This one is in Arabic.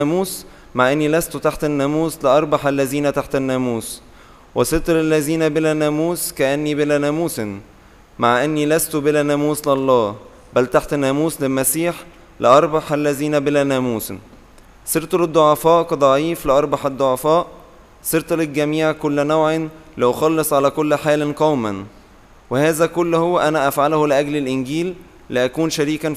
الناموس مع أني لست تحت الناموس لأربح الذين تحت الناموس، وستر الذين بلا ناموس كأني بلا ناموس، مع أني لست بلا ناموس لله بل تحت ناموس للمسيح لأربح الذين بلا ناموس. صرت للضعفاء كضعيف لأربح الضعفاء، صرت للجميع كل نوع لأخلص على كل حال قوما، وهذا كله أنا أفعله لأجل الإنجيل لأكون شريكا